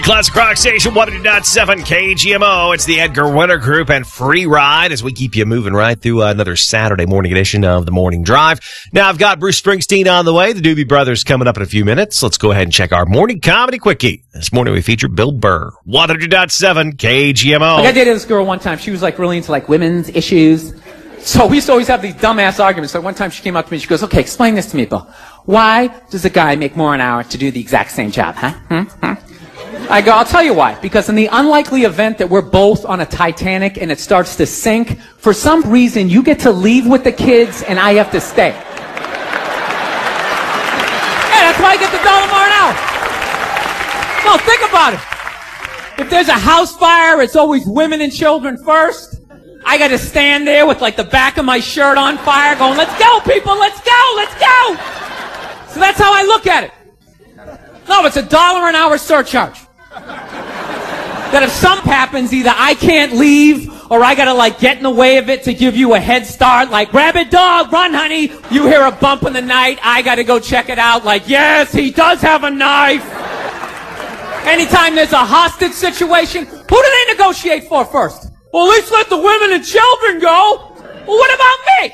Classic Rock Station 102.7 KGMO. It's the Edgar Winter Group and Free Ride as we keep you moving right through another Saturday morning edition of the Morning Drive. Now, I've got Bruce Springsteen on the way. The Doobie Brothers coming up in a few minutes. Let's go ahead and check our morning comedy quickie. This morning we feature Bill Burr. 100.7 KGMO. I dated this girl one time. She was like really into like women's issues. So we used to always have these dumbass arguments. So one time she came up to me, she goes, okay, explain this to me, Bill. Why does a guy make more an hour to do the exact same job, huh? I go, I'll tell you why. Because in the unlikely event that we're both on a Titanic and it starts to sink, for some reason you get to leave with the kids and I have to stay. Hey, that's why I get the $1 more an hour. No, think about it. If there's a house fire, it's always women and children first. I got to stand there with like the back of my shirt on fire going, let's go, people, let's go, let's go. So that's how I look at it. No, it's $1 an hour surcharge. That if something happens, either I can't leave or I gotta like get in the way of it to give you a head start, like rabid dog, run honey. You hear a bump in the night, I gotta go check it out, like yes, he does have a knife. Anytime there's a hostage situation, who do they negotiate for first? Well, at least let the women and children go. Well, what about me?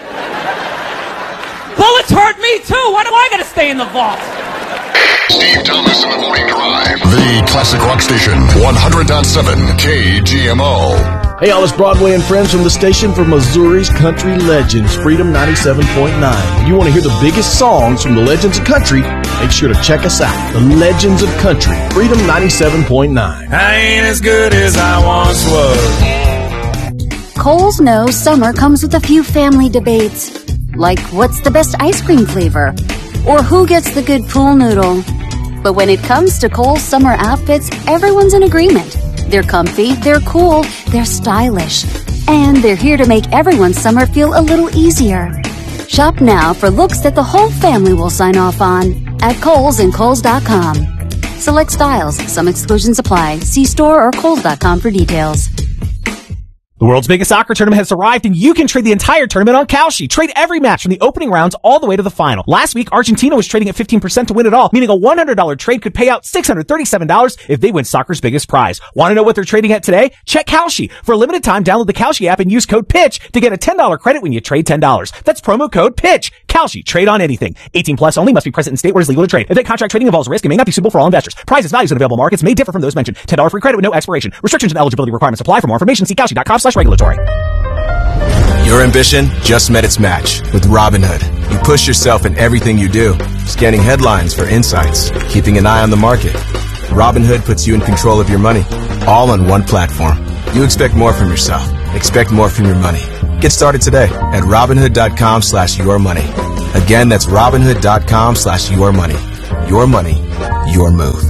Bullets hurt me too. Why do I gotta stay in the vault? Steve Thomas in the Morning Drive. The Classic Rock Station, 100.7 KGMO. Hey, all this Broadway and friends from the station for Missouri's country legends, Freedom 97.9. You want to hear the biggest songs from the legends of country? Make sure to check us out. The Legends of Country, Freedom 97.9. I ain't as good as I once was. Kohl's knows summer comes with a few family debates, like what's the best ice cream flavor, or who gets the good pool noodle. But when it comes to Kohl's summer outfits, everyone's in agreement. They're comfy, they're cool, they're stylish, and they're here to make everyone's summer feel a little easier. Shop now for looks that the whole family will sign off on at Kohl's and Kohls.com. Select styles. Some exclusions apply. See store or Kohls.com for details. The world's biggest soccer tournament has arrived, and you can trade the entire tournament on Kalshi. Trade every match from the opening rounds all the way to the final. Last week, Argentina was trading at 15% to win it all, meaning a $100 trade could pay out $637 if they win soccer's biggest prize. Want to know what they're trading at today? Check Kalshi. For a limited time, download the Kalshi app and use code PITCH to get a $10 credit when you trade $10. That's promo code PITCH. Kalshi. Trade on anything. 18 plus only. Must be present in state where it's legal to trade. Event contract trading involves risk and may not be suitable for all investors. Prizes, values, and available markets may differ from those mentioned. $10 free credit with no expiration. Restrictions and eligibility requirements apply. For more information, see Kalshi.com/regulatory. Your ambition just met its match with Robinhood. You push yourself in everything you do, scanning headlines for insights, keeping an eye on the market. Robinhood puts you in control of your money, all on one platform. You expect more from yourself. Expect more from your money. Get started today at Robinhood.com/yourmoney. Again, that's Robinhood.com/yourmoney. Your money, your move.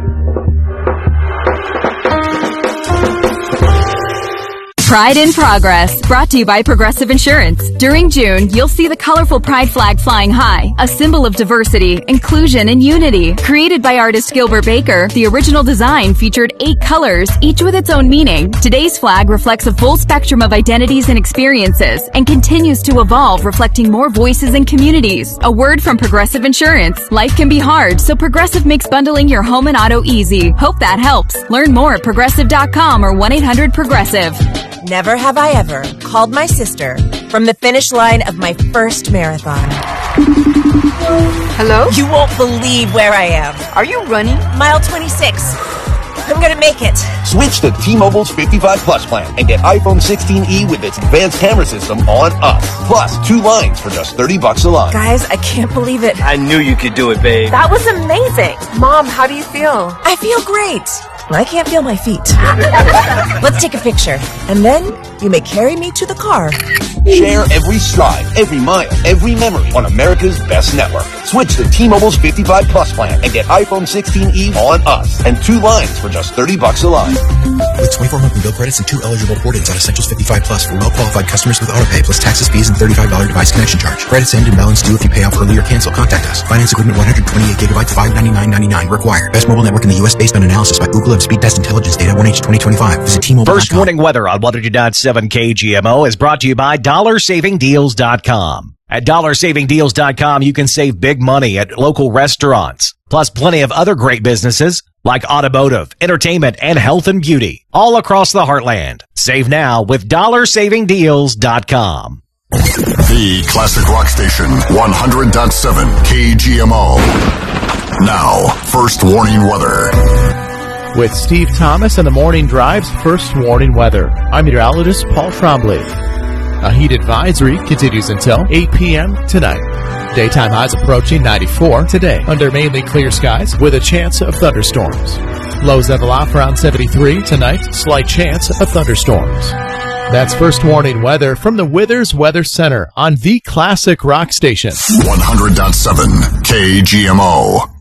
Pride in Progress, brought to you by Progressive Insurance. During June, you'll see the colorful Pride flag flying high, a symbol of diversity, inclusion, and unity. Created by artist Gilbert Baker, the original design featured 8 colors, each with its own meaning. Today's flag reflects a full spectrum of identities and experiences, and continues to evolve, reflecting more voices and communities. A word from Progressive Insurance. Life can be hard, so Progressive makes bundling your home and auto easy. Hope that helps. Learn more at Progressive.com or 1-800-PROGRESSIVE. Never have I ever called my sister from the finish line of my first marathon. Hello? You won't believe where I am. Are you running? Mile 26. I'm gonna make it. Switch to T-Mobile's 55 Plus plan and get iPhone 16e with its advanced camera system on us. Plus 2 lines for just $30 a line. Guys, I can't believe it. I knew you could do it, babe. That was amazing. Mom, how do you feel? I feel great. I can't feel my feet. Let's take a picture. And then you may carry me to the car. Share every stride, every mile, every memory on America's best network. Switch to T-Mobile's 55 Plus plan and get iPhone 16e on us and 2 lines for just $30 a line. With 24-month bill credits and 2 eligible board-ins on Essentials 55 Plus for well-qualified customers with autopay plus taxes, fees, and $35 device connection charge. Credits end and balance due if you pay off early or cancel. Contact us. Finance agreement 128 gigabytes, $599.99 required. Best mobile network in the U.S. based on analysis by Google Download Speed Test Intelligence data 1H 2025. Visit T-Mobile.com. First warning weather on 100.7 KGMO is brought to you by DollarSavingDeals.com. At DollarSavingDeals.com, you can save big money at local restaurants, plus plenty of other great businesses like automotive, entertainment, and health and beauty, all across the heartland. Save now with DollarSavingDeals.com. The Classic Rock Station, 100.7 KGMO. Now, first warning weather. With Steve Thomas and the Morning Drive's first warning weather, I'm meteorologist Paul Trombley. A heat advisory continues until 8 p.m. tonight. Daytime highs approaching 94 today under mainly clear skies with a chance of thunderstorms. Lows level off around 73 tonight, slight chance of thunderstorms. That's first warning weather from the Withers Weather Center on the Classic Rock Station. 100.7 KGMO.